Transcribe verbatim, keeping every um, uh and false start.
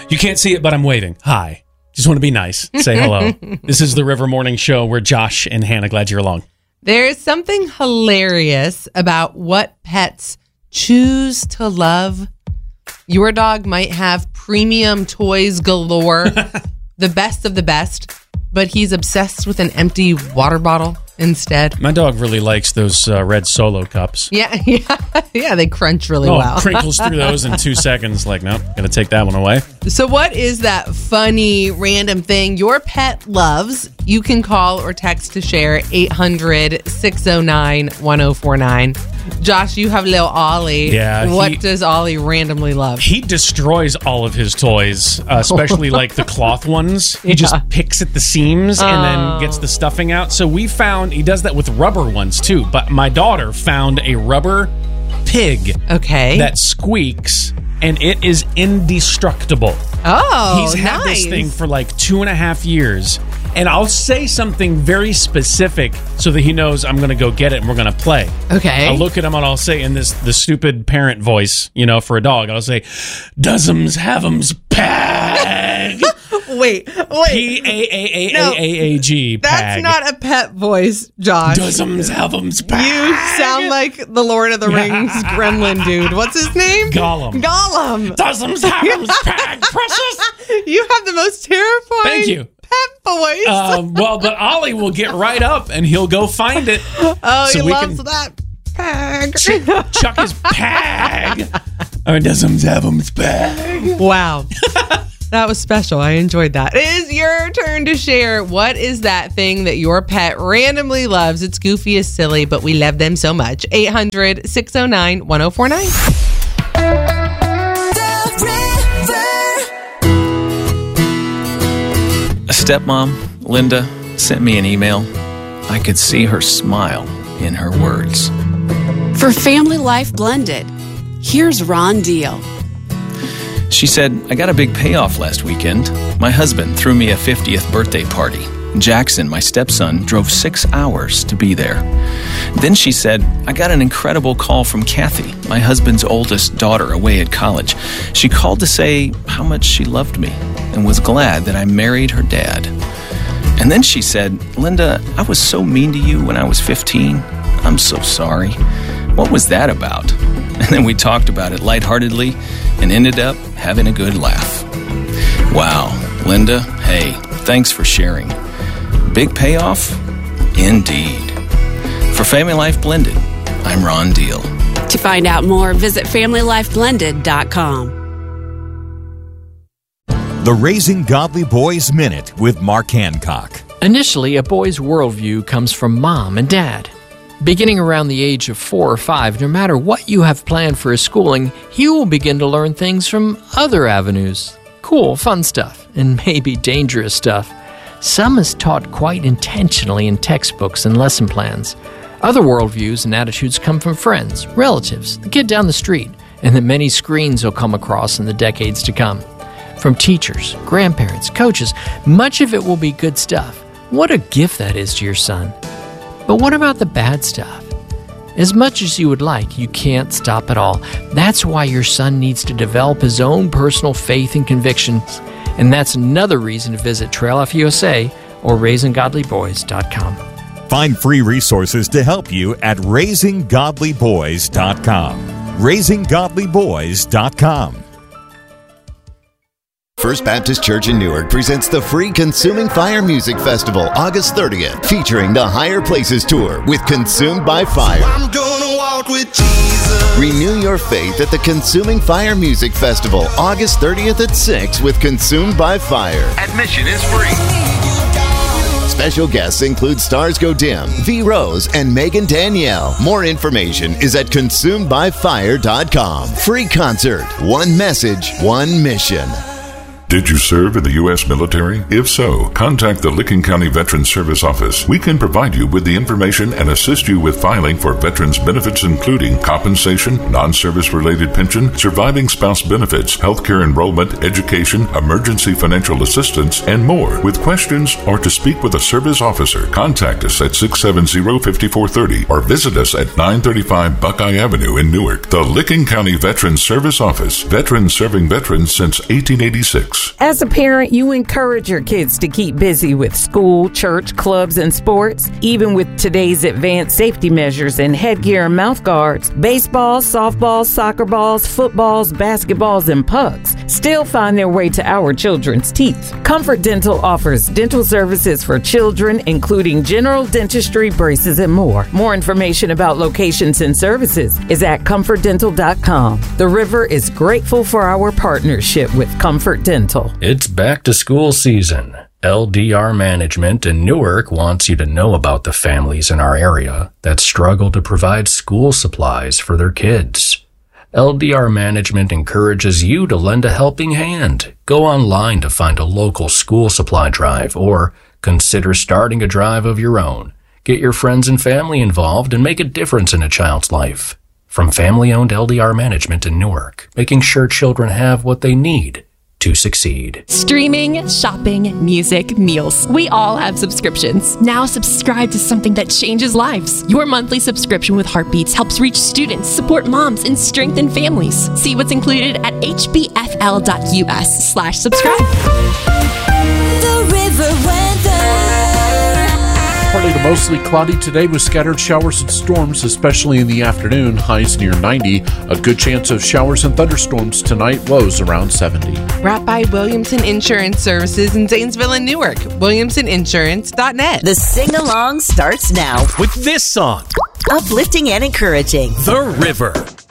You can't see it, but I'm waving. Hi. Just want to be nice. Say hello. This is the River Morning Show. We're Josh and Hannah. Glad you're along. There's something hilarious about what pets choose to love. Your dog might have premium toys galore, the best of the best, but he's obsessed with an empty water bottle instead. My dog really likes those uh, red Solo cups. Yeah, yeah, yeah. They crunch really oh, well. Crinkles through those in two seconds. Like, nope, gotta take that one away. So what is that funny, random thing your pet loves? You can call or text to share eight hundred, six oh nine, one oh four nine. Josh, you have little Ollie. Yeah. What he, does Ollie randomly love? He destroys all of his toys, uh, especially like the cloth ones. He yeah. just picks at the seams and oh. then gets the stuffing out. So we found, he does that with rubber ones too. But my daughter found a rubber pig okay. that squeaks, and it is indestructible. Oh, He's had nice. this thing for like two and a half years. And I'll say something very specific so that he knows I'm going to go get it and we're going to play. Okay. I'll look at him and I'll say in this the stupid parent voice, you know, for a dog, I'll say, "Doesums havems pag." Wait, wait. P A A A A A A G. That's not a pet voice, Josh. Doesums havems pag. You sound like the Lord of the Rings gremlin dude. What's his name? Gollum. Gollum. Doesums havems pag, precious. You have the most terrifying Thank you. pet voice. Um, well, but Ollie will get right up and he'll go find it. Oh, so he we loves can that pag. Ch- chuck his pag. I mean, doesn't have him's pag. Wow. That was special. I enjoyed that. It is your turn to share. What is that thing that your pet randomly loves? It's goofy as silly, but we love them so much. eight hundred, six oh nine, one oh four nine. Stepmom, Linda, sent me an email. I could see her smile in her words. For Family Life Blended, here's Ron Deal. She said, I got a big payoff last weekend. My husband threw me a fiftieth birthday party. Jackson, my stepson, drove six hours to be there. Then she said, I got an incredible call from Kathy, my husband's oldest daughter away at college. She called to say how much she loved me and was glad that I married her dad. And then she said, Linda, I was so mean to you when I was fifteen. I'm so sorry. What was that about? And then we talked about it lightheartedly and ended up having a good laugh. Wow, Linda, hey, thanks for sharing. Big payoff? Indeed. For Family Life Blended, I'm Ron Deal. To find out more, visit family life blended dot com. The Raising Godly Boys Minute with Mark Hancock. Initially, a boy's worldview comes from mom and dad. Beginning around the age of four or five, no matter what you have planned for his schooling, he will begin to learn things from other avenues. Cool, fun stuff, and maybe dangerous stuff. Some is taught quite intentionally in textbooks and lesson plans. Other worldviews and attitudes come from friends, relatives, the kid down the street, and the many screens he'll come across in the decades to come. From teachers, grandparents, coaches, much of it will be good stuff. What a gift that is to your son. But what about the bad stuff? As much as you would like, you can't stop it all. That's why your son needs to develop his own personal faith and convictions. And that's another reason to visit Trail F U S A or raising godly boys dot com. Find free resources to help you at raising godly boys dot com. raising godly boys dot com. First Baptist Church in Newark presents the free Consuming Fire Music Festival August thirtieth, featuring the Higher Places Tour with Consumed by Fire. I'm gonna walk with Jesus. Renew your faith at the Consuming Fire Music Festival August thirtieth at six with Consumed by Fire. Admission is free. Special guests include Stars Go Dim, V. Rose, and Megan Danielle. More information is at consumed by fire dot com. Free concert, one message, one mission. Did you serve in the U S military? If so, contact the Licking County Veterans Service Office. We can provide you with the information and assist you with filing for veterans benefits, including compensation, non-service related pension, surviving spouse benefits, healthcare enrollment, education, emergency financial assistance, and more. With questions or to speak with a service officer, contact us at six seven zero, five four three zero or visit us at nine thirty-five Buckeye Avenue in Newark. The Licking County Veterans Service Office. Veterans serving veterans since eighteen eighty-six. Books. As a parent, you encourage your kids to keep busy with school, church, clubs, and sports. Even with today's advanced safety measures and headgear and mouth guards, baseballs, softballs, soccer balls, footballs, basketballs, and pucks still find their way to our children's teeth. Comfort Dental offers dental services for children, including general dentistry, braces, and more. More information about locations and services is at comfort dental dot com. The River is grateful for our partnership with Comfort Dental. It's back to school season. L D R Management in Newark wants you to know about the families in our area that struggle to provide school supplies for their kids. L D R Management encourages you to lend a helping hand. Go online to find a local school supply drive or consider starting a drive of your own. Get your friends and family involved and make a difference in a child's life. From family-owned L D R Management in Newark, making sure children have what they need to succeed. Streaming, shopping, music, meals. We all have subscriptions. Now subscribe to something that changes lives. Your monthly subscription with Heartbeats helps reach students, support moms, and strengthen families. See what's included at hbfl.us slash subscribe. The River weather. Partly to mostly cloudy today with scattered showers and storms, especially in the afternoon. Highs near ninety. A good chance of showers and thunderstorms tonight. Lows around seventy. Brought by Williamson Insurance Services in Zanesville and Newark. williamson insurance dot net. The sing-along starts now with this song. Uplifting and encouraging. The River.